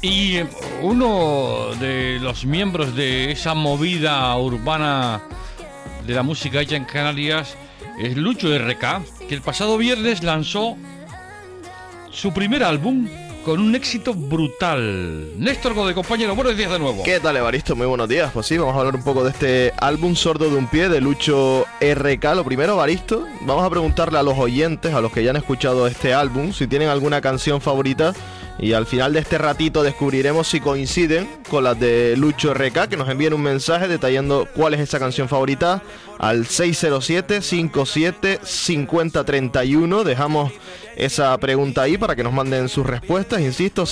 Y uno de los miembros de esa movida urbana de la música hecha en Canarias es Lucho RK, que el pasado viernes lanzó su primer álbum con un éxito brutal. Néstor Godoy, compañero, buenos días de nuevo. ¿Qué tal, Evaristo? Muy buenos días. Pues sí, vamos a hablar un poco de este álbum Sordo de un Pie de Lucho RK. Lo primero, Evaristo, vamos a preguntarle a los oyentes, a los que ya han escuchado este álbum, si tienen alguna canción favorita. Y al final de este ratito descubriremos si coinciden con las de Lucho RK, que nos envíen un mensaje detallando cuál es esa canción favorita al 607-57-5031. Dejamos esa pregunta ahí para que nos manden sus respuestas. Insisto,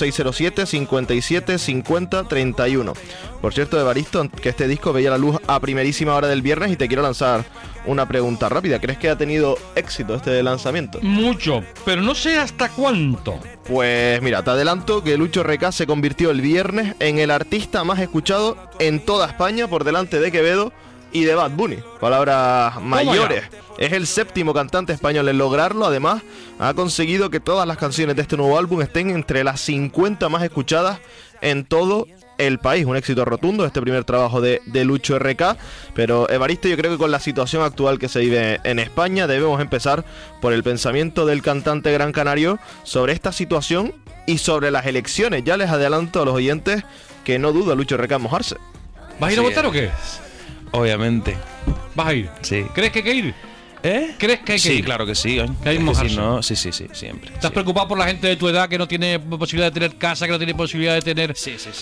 607-57-5031. Por cierto, Evaristo, que este disco veía la luz a primerísima hora del viernes y te quiero lanzar una pregunta rápida. ¿Crees que ha tenido éxito este lanzamiento? Mucho, pero no sé hasta cuánto. Pues mira, te adelanto que Lucho RK se convirtió el viernes en el artista más escuchado en toda España, por delante de Quevedo y de Bad Bunny. Palabras mayores. Es el séptimo cantante español en lograrlo. Además, ha conseguido que todas las canciones de este nuevo álbum estén entre las 50 más escuchadas en todo el país. Un éxito rotundo este primer trabajo de Lucho RK. Pero Evaristo, yo creo que con la situación actual que se vive en España debemos empezar por el pensamiento del cantante gran canario sobre esta situación y sobre las elecciones. Ya les adelanto a los oyentes que no duda Lucho RK en mojarse. ¿Vas a ir a votar o qué? Obviamente. ¿Vas a ir? Sí. ¿Crees que hay que ir? ¿Crees que hay que ir? Sí, claro que sí. Que hay que mojarse. Sí, no, sí, siempre. ¿Estás preocupado por la gente de tu edad que no tiene posibilidad de tener casa, que no tiene posibilidad de tener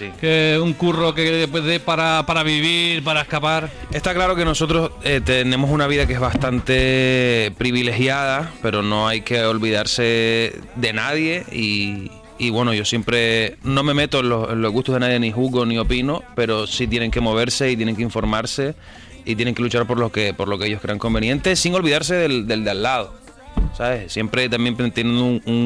un curro que dé para vivir, para escapar? Está claro que nosotros tenemos una vida que es bastante privilegiada, pero no hay que olvidarse de nadie y bueno, yo siempre no me meto en los gustos de nadie, ni juzgo ni opino, pero sí tienen que moverse y tienen que informarse y tienen que luchar por lo que ellos crean conveniente, sin olvidarse del de al lado, ¿sabes? Siempre también teniendo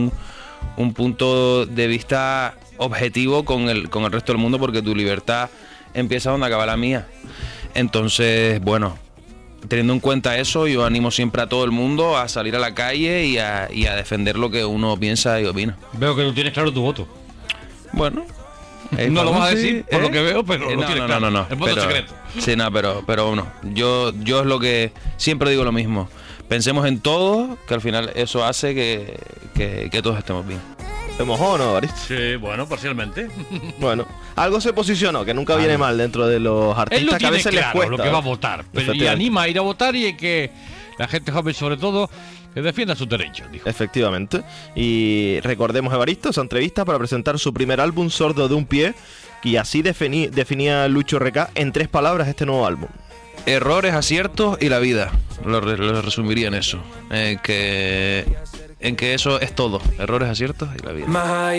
un punto de vista objetivo con el resto del mundo, porque tu libertad empieza donde acaba la mía. Entonces, bueno, teniendo en cuenta eso, yo animo siempre a todo el mundo a salir a la calle y a defender lo que uno piensa y opina. Veo que tú tienes claro tu voto. Bueno, no lo vas a decir por lo que veo, pero lo tienes claro. No. El voto secreto. Sí, no, pero bueno, yo es lo que siempre digo lo mismo. Pensemos en todo, que al final eso hace que todos estemos bien. ¿Te mojó o no, Evaristo? Sí, bueno, parcialmente. Bueno, algo se posicionó, que nunca viene mal dentro de los artistas, que a veces les cuesta lo que va a votar, pero y anima a ir a votar y que la gente joven, sobre todo, que defienda sus derechos, dijo. Efectivamente. Y recordemos, Evaristo, esa entrevista para presentar su primer álbum, Sordo de un Pie, y así definía Lucho RK en 3 palabras este nuevo álbum. Errores, aciertos y la vida. Lo resumiría en eso. En que eso es todo. Errores, aciertos y la vida.